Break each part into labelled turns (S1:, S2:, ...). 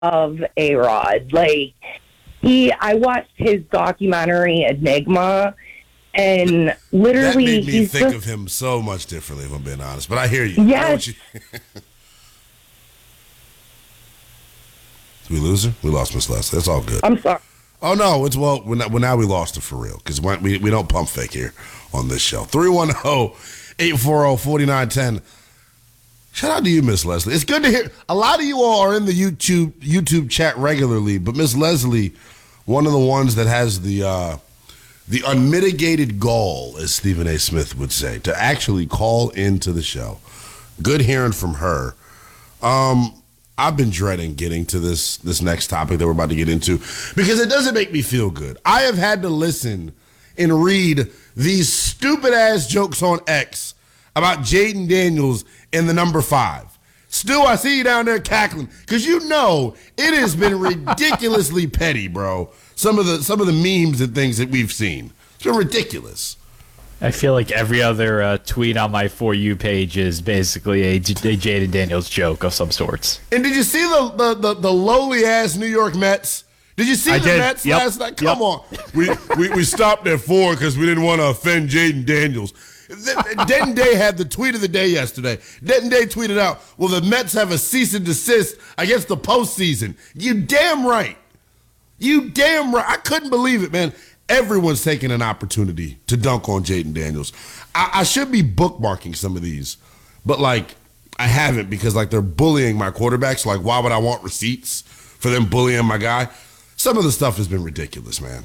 S1: of A-Rod. Like, I watched his documentary, Enigma, and literally
S2: that made me
S1: he's
S2: think
S1: just,
S2: of him so much differently, if I'm being honest. But I hear you.
S1: yes.
S2: Did we lose her? We lost Miss Leslie. That's all good.
S1: I'm sorry.
S2: Oh, no. It's now we lost her for real because we don't pump fake here on this show. 310-840-4910. Shout out to you, Miss Leslie. It's good to hear. A lot of you all are in the YouTube chat regularly, but Miss Leslie, one of the ones that has the unmitigated gall, as Stephen A. Smith would say, to actually call into the show. Good hearing from her. I've been dreading getting to this next topic that we're about to get into because it doesn't make me feel good. I have had to listen and read these stupid-ass jokes on X about Jaden Daniels and the number 5. Stu, I see you down there cackling because you know it has been ridiculously petty, bro. Some of the memes and things that we've seen. It's been ridiculous.
S3: I feel like every other tweet on my For You page is basically a Jaden Daniels joke of some sorts.
S2: And did you see the lowly ass New York Mets? Did you see the Mets last night? Come on. We stopped at 4 because we didn't want to offend Jaden Daniels. Denton Day had the tweet of the day yesterday. Denton Day tweeted out, well, the Mets have a cease and desist against the postseason. You damn right. You damn right. I couldn't believe it, man. Everyone's taking an opportunity to dunk on Jaden Daniels. I should be bookmarking some of these, but, like, I haven't because, like, they're bullying my quarterbacks. Like, why would I want receipts for them bullying my guy? Some of the stuff has been ridiculous, man.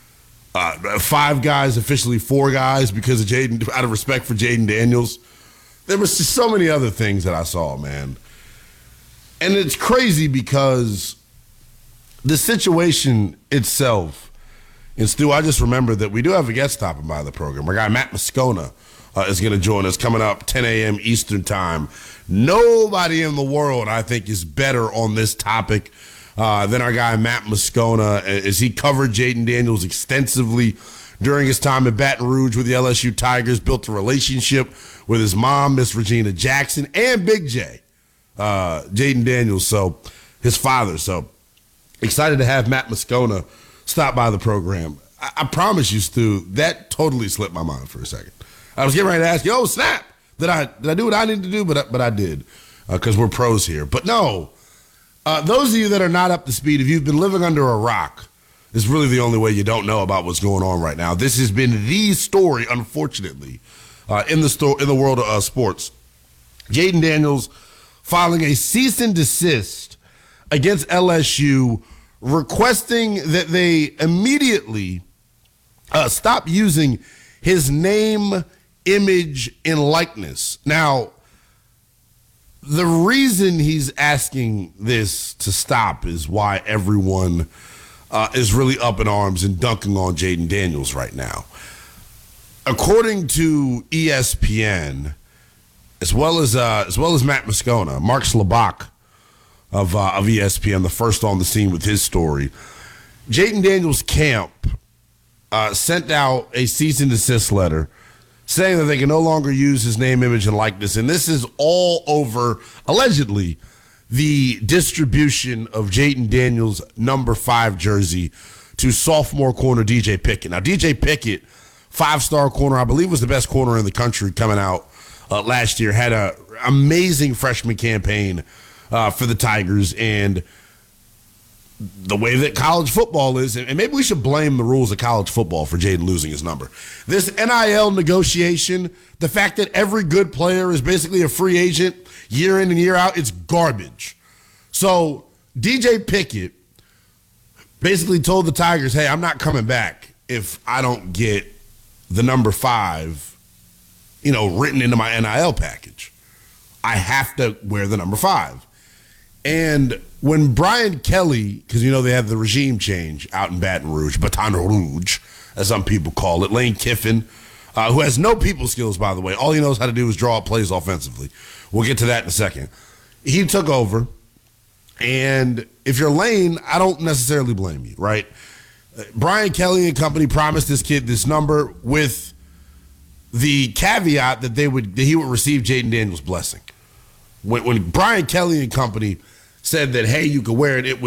S2: 5 guys, officially 4 guys because of Jaden, out of respect for Jaden Daniels. There was just so many other things that I saw, man. And it's crazy because the situation itself, and Stu, I just remembered that we do have a guest stopping by the program. Our guy Matt Moscona is going to join us coming up 10 a.m. Eastern time. Nobody in the world, I think, is better on this topic than our guy Matt Moscona, as he covered Jaden Daniels extensively during his time in Baton Rouge with the LSU Tigers, built a relationship with his mom, Miss Regina Jackson, and Big J, Jaden Daniels, so his father. So excited to have Matt Moscona stop by the program. I promise you, Stu, that totally slipped my mind for a second. I was getting ready to ask you, oh, snap, did I do what I need to do? But I did, because we're pros here. But no. Those of you that are not up to speed, if you've been living under a rock, is really the only way you don't know about what's going on right now. This has been the story, unfortunately, in the world of sports. Jaden Daniels filing a cease and desist against LSU, requesting that they immediately stop using his name, image, and likeness. Now, the reason he's asking this to stop is why everyone is really up in arms and dunking on Jaden Daniels right now. According to ESPN, as well as Matt Moscona, Mark Slabach of ESPN, the first on the scene with his story, Jaden Daniels' camp sent out a cease and desist letter saying that they can no longer use his name, image, and likeness. And this is all over, allegedly, the distribution of Jaden Daniels' number 5 jersey to sophomore corner DJ Pickett. Now, DJ Pickett, 5-star corner, I believe was the best corner in the country coming out last year, had an amazing freshman campaign for the Tigers. And the way that college football is, and maybe we should blame the rules of college football for Jaden losing his number. This NIL negotiation, the fact that every good player is basically a free agent year in and year out, it's garbage. So DJ Pickett basically told the Tigers, hey, I'm not coming back if I don't get the number 5, written into my NIL package. I have to wear the number 5. And when Brian Kelly, because they had the regime change out in Baton Rouge, as some people call it, Lane Kiffin, who has no people skills, by the way. All he knows how to do is draw up plays offensively. We'll get to that in a second. He took over, and if you're Lane, I don't necessarily blame you, right? Brian Kelly and company promised this kid this number with the caveat that he would receive Jaden Daniels' blessing. When Brian Kelly and company said that, hey, you could wear it. It